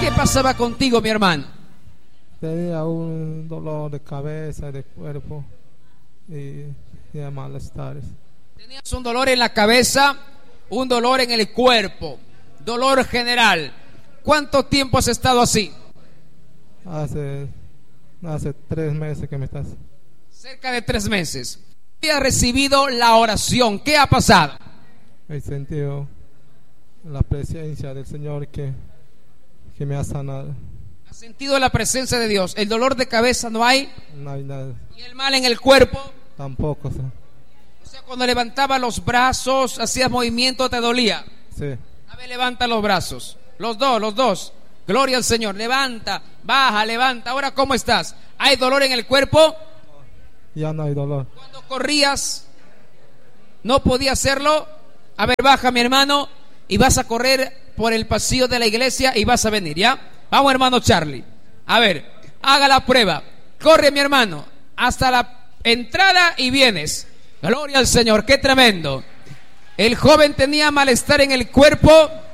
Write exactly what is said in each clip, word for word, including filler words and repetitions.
¿Qué pasaba contigo, mi hermano? Tenía un dolor de cabeza y de cuerpo y, y de malestares. Tenías un dolor en la cabeza, un dolor en el cuerpo, dolor general. ¿Cuánto tiempo has estado así? Hace, hace tres meses que me estás. Cerca de tres meses. ¿Qué ha recibido la oración? ¿Qué ha pasado? He sentido la presencia del Señor que, que me ha sanado. ¿Has sentido la presencia de Dios? ¿El dolor de cabeza no hay? No hay nada. ¿Y el mal en el cuerpo? Tampoco. ¿Sí? O sea, cuando levantaba los brazos, hacías movimiento, ¿te dolía? Sí. A ver, levanta los brazos. Los dos, los dos. Gloria al Señor. Levanta, baja, levanta. Ahora, ¿cómo estás? ¿Hay dolor en el cuerpo? Ya no hay dolor. Cuando corrías, no podía hacerlo. A ver, baja, mi hermano, y vas a correr por el pasillo de la iglesia y vas a venir, ¿ya? Vamos, hermano Charlie. A ver, haga la prueba. Corre, mi hermano, hasta la entrada y vienes. Gloria al Señor, qué tremendo. El joven tenía malestar en el cuerpo,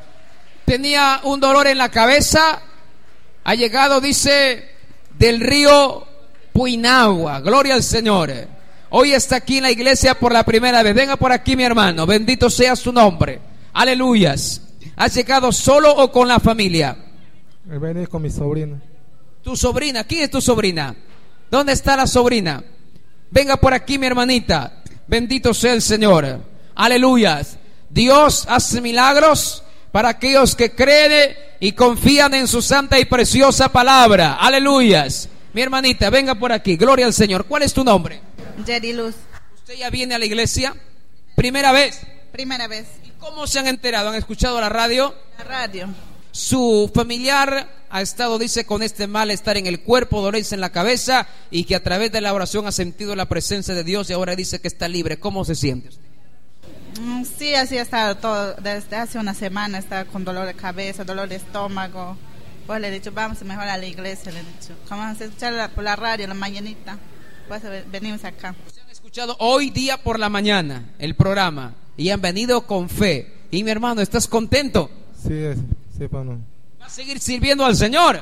tenía un dolor en la cabeza. Ha llegado, dice, del río Puinagua. Gloria al Señor. Hoy está aquí en la iglesia por la primera vez. Venga por aquí, mi hermano. Bendito sea su nombre. Aleluyas. ¿Has llegado solo o con la familia? Vení con mi sobrina. ¿Tu sobrina? ¿Quién es tu sobrina? ¿Dónde está la sobrina? Venga por aquí, mi hermanita. Bendito sea el Señor. Aleluyas. Dios hace milagros para aquellos que creen y confían en su santa y preciosa palabra. Aleluyas. Mi hermanita, venga por aquí. Gloria al Señor. ¿Cuál es tu nombre? Jerry Luz. ¿Usted ya viene a la iglesia? ¿Primera vez? Primera vez. ¿Y cómo se han enterado? ¿Han escuchado la radio? La radio. Su familiar ha estado, dice, con este malestar en el cuerpo, dolores en la cabeza, y que a través de la oración ha sentido la presencia de Dios y ahora dice que está libre. ¿Cómo se siente usted? Mm, sí, así ha estado todo. Desde hace una semana está con dolor de cabeza, dolor de estómago. Pues le he dicho, vamos mejor a la iglesia. Le he dicho, vamos a escuchar la, por la radio, la mañanita. Pues venimos acá. Se han escuchado hoy día por la mañana el programa y han venido con fe. Y mi hermano, ¿estás contento? Sí, es, sí, hermano. ¿Vas a seguir sirviendo al Señor?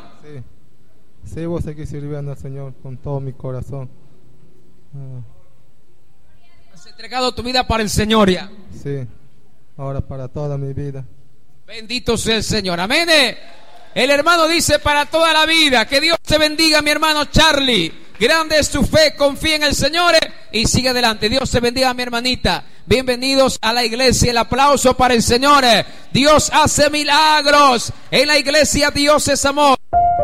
Sí, sí, voy a seguir sirviendo al Señor con todo mi corazón. Ah. Has entregado tu vida para el Señor ya. Sí, ahora para toda mi vida. Bendito sea el Señor, amén. El hermano dice para toda la vida. Que Dios te bendiga, mi hermano Charlie. Grande es tu fe, confía en el Señor y sigue adelante. Dios te bendiga, mi hermanita. Bienvenidos a la iglesia. El aplauso para el Señor. Dios hace milagros. En la iglesia Dios es amor.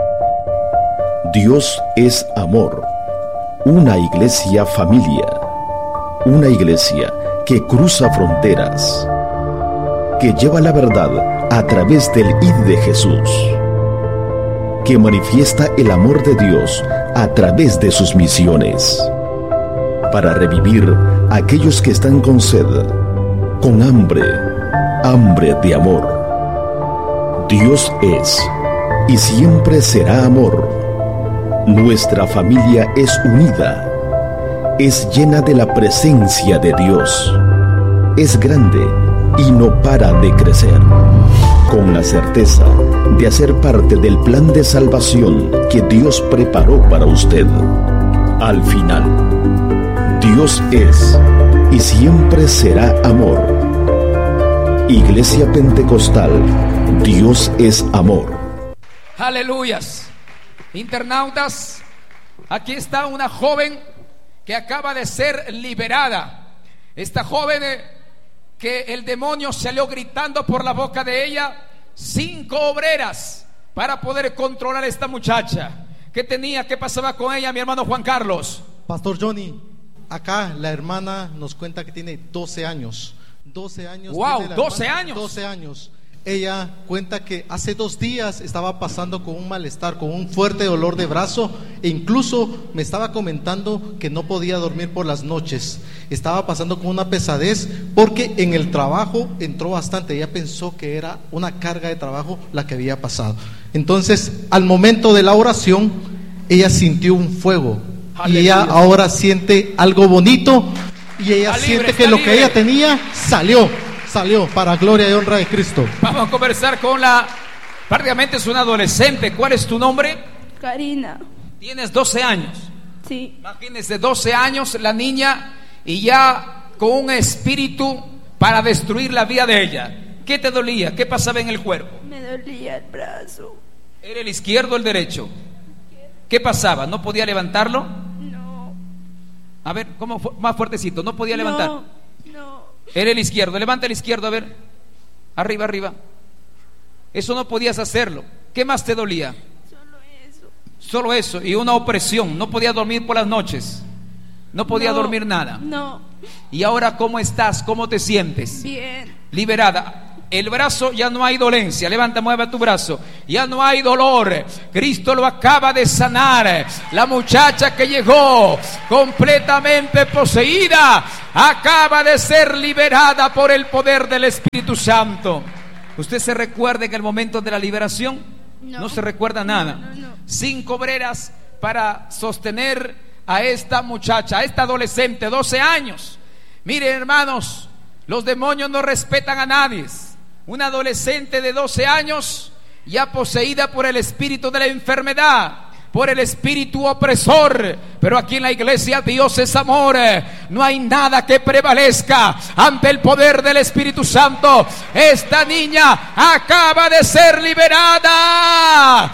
Dios es amor. Una iglesia familia. Una iglesia que cruza fronteras. Que lleva la verdad a través del I D de Jesús. Que manifiesta el amor de Dios a través de sus misiones, para revivir a aquellos que están con sed, con hambre, hambre de amor. Dios es y siempre será amor. Nuestra familia es unida, es llena de la presencia de Dios, es grande y no para de crecer, con la certeza de hacer parte del plan de salvación que Dios preparó para usted. Al final, Dios es y siempre será amor. Iglesia Pentecostal, Dios es amor. Aleluyas. Internautas, aquí está una joven que acaba de ser liberada. Esta joven eh, que el demonio salió gritando por la boca de ella. Cinco obreras para poder controlar a esta muchacha. ¿Qué tenía? ¿Qué pasaba con ella, mi hermano Juan Carlos? Pastor Johnny, acá la hermana nos cuenta que tiene doce años. doce años. Wow, doce hermana, años. doce años. Ella cuenta que hace dos días estaba pasando con un malestar, con un fuerte dolor de brazo, e incluso me estaba comentando que no podía dormir por las noches. Estaba pasando con una pesadez porque en el trabajo entró bastante. Ella pensó que era una carga de trabajo la que había pasado. Entonces, al momento de la oración, ella sintió un fuego. Aleluya. Y ella ahora siente algo bonito y ella está siente libre, que lo libre. que ella tenía salió. Salió para gloria y honra de Cristo. Vamos a conversar con la Prácticamente es una adolescente. ¿Cuál es tu nombre? Karina. Tienes doce años. Sí. Imagínense, doce años la niña y ya con un espíritu para destruir la vida de ella. ¿Qué te dolía? ¿Qué pasaba en el cuerpo? Me dolía el brazo. ¿Era el izquierdo o el derecho? ¿Qué pasaba? ¿No podía levantarlo? No. A ver, ¿cómo fu- más fuertecito? ¿No podía levantar? No, no. Era el izquierdo. Levanta el izquierdo, a ver. Arriba, arriba. Eso no podías hacerlo. ¿Qué más te dolía? Solo eso. Solo eso. Y una opresión. No podía dormir por las noches. No podía No, dormir nada. No. ¿Y ahora cómo estás? ¿Cómo te sientes? Bien. Liberada. El brazo ya no hay dolencia. Levanta, mueve tu brazo. Ya no hay dolor. Cristo lo acaba de sanar. La muchacha que llegó completamente poseída acaba de ser liberada por el poder del Espíritu Santo. ¿Usted se recuerda en el momento de la liberación? No. No se recuerda nada. No, no, no. Cinco obreras para sostener a esta muchacha, a esta adolescente, doce años. Miren, hermanos, los demonios no respetan a nadie. Una adolescente de doce años ya poseída por el espíritu de la enfermedad, por el espíritu opresor. Pero aquí en la iglesia Dios es amor. No hay nada que prevalezca ante el poder del Espíritu Santo. Esta niña acaba de ser liberada.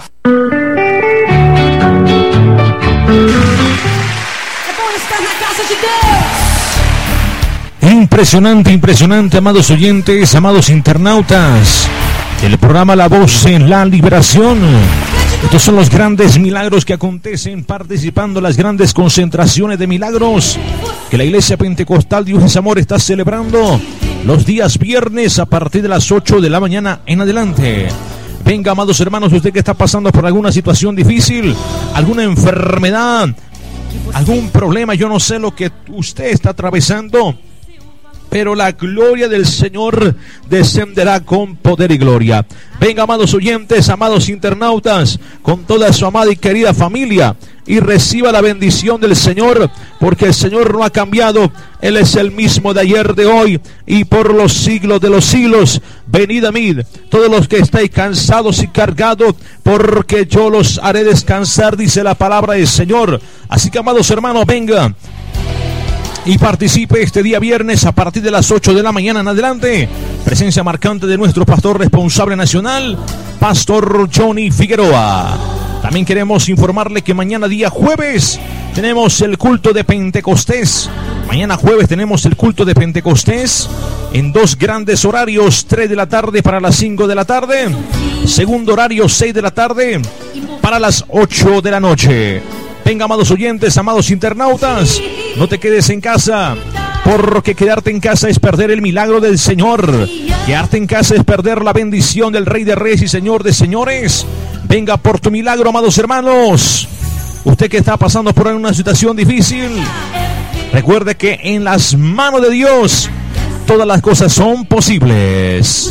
Impresionante, impresionante, amados oyentes, amados internautas del programa La Voz en la Liberación. Estos son los grandes milagros que acontecen participando en las grandes concentraciones de milagros que la Iglesia Pentecostal Dios es Amor está celebrando los días viernes a partir de las ocho de la mañana en adelante. Venga, amados hermanos, usted que está pasando por alguna situación difícil, alguna enfermedad, algún problema, yo no sé lo que usted está atravesando, pero la gloria del Señor descenderá con poder y gloria. Venga, amados oyentes, amados internautas, con toda su amada y querida familia, y reciba la bendición del Señor, porque el Señor no ha cambiado. Él es el mismo de ayer, de hoy y por los siglos de los siglos. Venid a mí, todos los que estáis cansados y cargados, porque yo los haré descansar, dice la palabra del Señor. Así que, amados hermanos, venga y participe este día viernes a partir de las ocho de la mañana en adelante. Presencia marcante de nuestro pastor responsable nacional, Pastor Johnny Figueroa. También queremos informarle que mañana día jueves tenemos el culto de Pentecostés. Mañana jueves tenemos el culto de Pentecostés en dos grandes horarios, tres de la tarde para las cinco de la tarde. Segundo horario, seis de la tarde para las ocho de la noche. Venga, amados oyentes, amados internautas, no te quedes en casa, porque quedarte en casa es perder el milagro del Señor. Quedarte en casa es perder la bendición del Rey de Reyes y Señor de Señores. Venga por tu milagro, amados hermanos. Usted que está pasando por una situación difícil, recuerde que en las manos de Dios todas las cosas son posibles.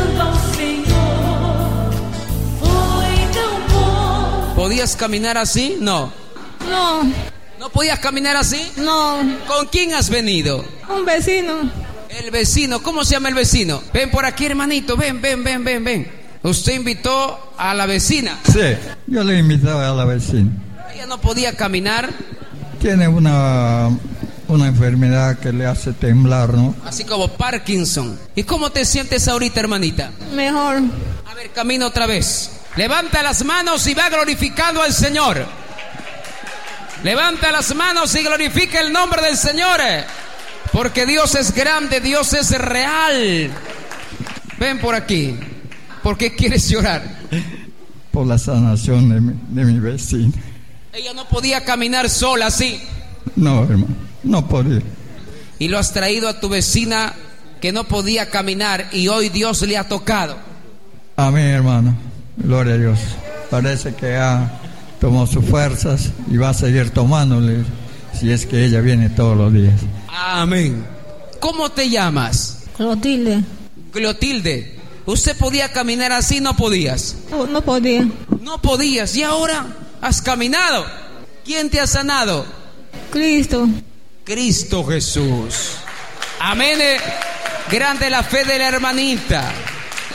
¿Podías caminar así? No. No, ¿No podías caminar así? no. ¿Con quién has venido? Un vecino. El vecino. ¿Cómo se llama el vecino? Ven por aquí, hermanito. Ven, ven, ven, ven, ven. Usted invitó a la vecina. Sí, yo le invitaba a la vecina. Ella no podía caminar. Tiene una, una enfermedad que le hace temblar, ¿no? Así como Parkinson. ¿Y cómo te sientes ahorita, hermanita? Mejor. A ver, camina otra vez. Levanta las manos y va glorificando al Señor. Levanta las manos y glorifica el nombre del Señor, porque Dios es grande, Dios es real. Ven por aquí. ¿Por qué quieres llorar? Por la sanación de mi, de mi vecina. Ella no podía caminar sola así. No, hermano, no podía. Y lo has traído a tu vecina que no podía caminar y hoy Dios le ha tocado. Amén, hermano. Gloria a Dios. Parece que ha tomó sus fuerzas y va a seguir tomándole si es que ella viene todos los días. Amén. ¿Cómo te llamas? Clotilde. Clotilde. ¿Usted podía caminar así? No podías. No, no podía. No podías. Y ahora has caminado. ¿Quién te ha sanado? Cristo. Cristo Jesús. Amén. Grande la fe de la hermanita.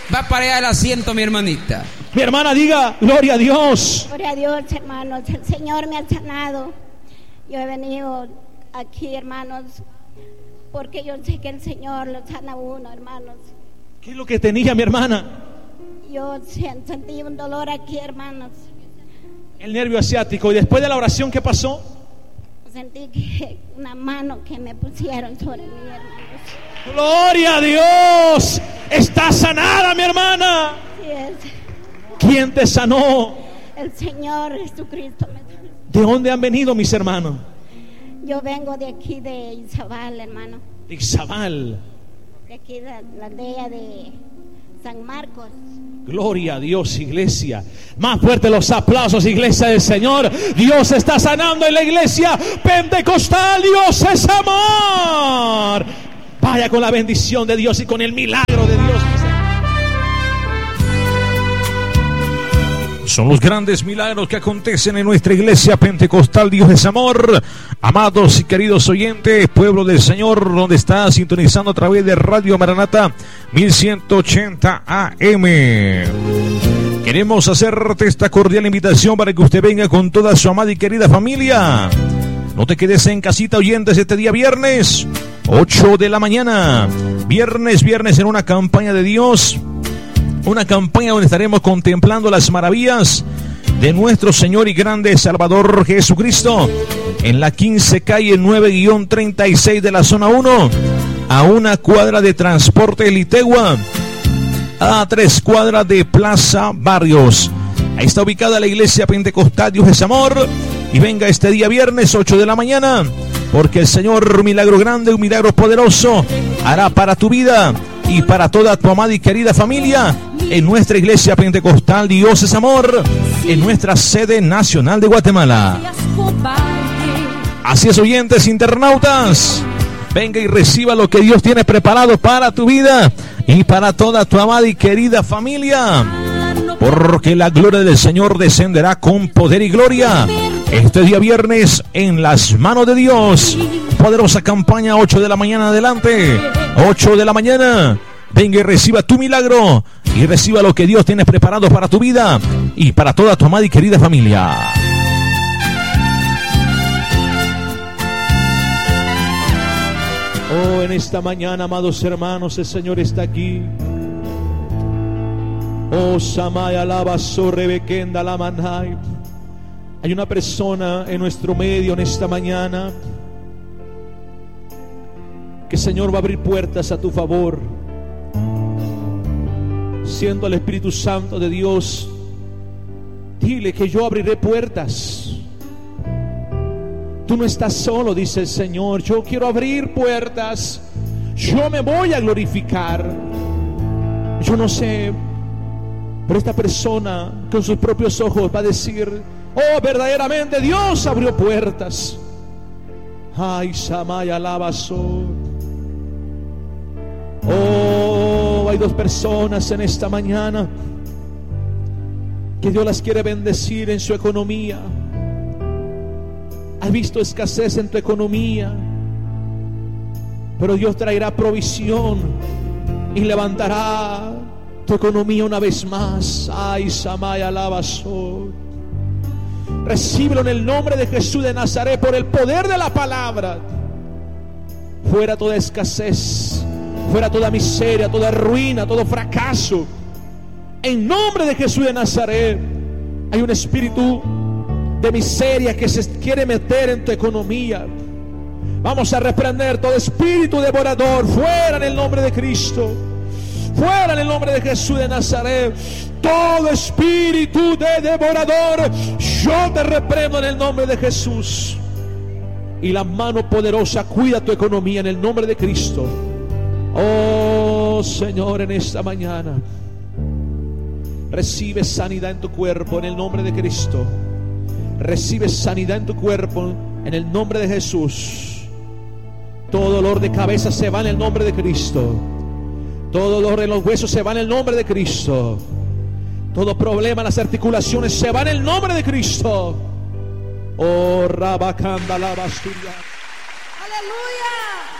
Va para allá al asiento, mi hermanita. Mi hermana, diga, gloria a Dios. Gloria a Dios, hermanos. El Señor me ha sanado. Yo he venido aquí, hermanos, porque yo sé que el Señor lo sana a uno, hermanos. ¿Qué es lo que tenía, mi hermana? Yo sentí un dolor aquí, hermanos. El nervio asiático. ¿Y después de la oración qué pasó? Sentí que una mano que me pusieron sobre mí, hermanos. ¡Gloria a Dios! ¡Está sanada, mi hermana! Así es. ¿Quién te sanó? El Señor Jesucristo me sanó. ¿De dónde han venido mis hermanos? Yo vengo de aquí de Izabal, hermano. De Izabal. De aquí de la aldea de San Marcos. Gloria a Dios, iglesia. Más fuerte los aplausos, iglesia del Señor. Dios está sanando en la iglesia pentecostal. Dios es amor. Vaya con la bendición de Dios y con el milagro de Dios. Son los grandes milagros que acontecen en nuestra iglesia pentecostal. Dios es amor. Amados y queridos oyentes, pueblo del Señor, donde está sintonizando a través de Radio Maranata mil ciento ochenta A M. Queremos hacerte esta cordial invitación para que usted venga con toda su amada y querida familia. No te quedes en casita, oyentes, este día viernes, ocho de la mañana. Viernes, viernes en una campaña de Dios. Una campaña donde estaremos contemplando las maravillas de nuestro Señor y grande Salvador Jesucristo. En la quince calle nueve treinta y seis de la zona uno, a una cuadra de Transporte Litegua, a tres cuadras de Plaza Barrios. Ahí está ubicada la iglesia pentecostal Dios es amor. Y venga este día viernes, ocho de la mañana, porque el Señor, un milagro grande, un milagro poderoso, hará para tu vida y para toda tu amada y querida familia en nuestra iglesia pentecostal Dios es amor, en nuestra sede nacional de Guatemala. Así es, oyentes internautas, venga y reciba lo que Dios tiene preparado para tu vida y para toda tu amada y querida familia, porque la gloria del Señor descenderá con poder y gloria este día viernes en las manos de Dios. Poderosa campaña, ocho de la mañana adelante, ocho de la mañana. Venga y reciba tu milagro y reciba lo que Dios tiene preparado para tu vida y para toda tu amada y querida familia. Oh, en esta mañana, amados hermanos, el Señor está aquí. Oh, Samaya Lava Sorrebequenda Lamanai. Hay una persona en nuestro medio en esta mañana que el Señor va a abrir puertas a tu favor. Siendo el Espíritu Santo de Dios, dile que yo abriré puertas. Tú no estás solo, dice el Señor. Yo quiero abrir puertas. Yo me voy a glorificar. Yo no sé, pero esta persona con sus propios ojos va a decir: oh, verdaderamente Dios abrió puertas. Ay, Samaya Lavaso. Oh, hay dos personas en esta mañana que Dios las quiere bendecir en su economía. Has visto escasez en tu economía, pero Dios traerá provisión y levantará tu economía una vez más. Ay, Samaya Lavaso. Recíbelo en el nombre de Jesús de Nazaret, por el poder de la palabra. Fuera toda escasez, fuera toda miseria, toda ruina, todo fracaso. En nombre de Jesús de Nazaret. Hay un espíritu de miseria que se quiere meter en tu economía. Vamos a reprender todo espíritu devorador. Fuera en el nombre de Cristo. Fuera en el nombre de Jesús de Nazaret. Todo espíritu de devorador, yo te reprendo en el nombre de Jesús. Y la mano poderosa cuida tu economía en el nombre de Cristo. Oh Señor, en esta mañana recibe sanidad en tu cuerpo en el nombre de Cristo. Recibe sanidad en tu cuerpo en el nombre de Jesús. Todo dolor de cabeza se va en el nombre de Cristo. Todo dolor en los huesos se va en el nombre de Cristo. Todo problema en las articulaciones se va en el nombre de Cristo. Oh, Rabacanda la Basturia. Aleluya.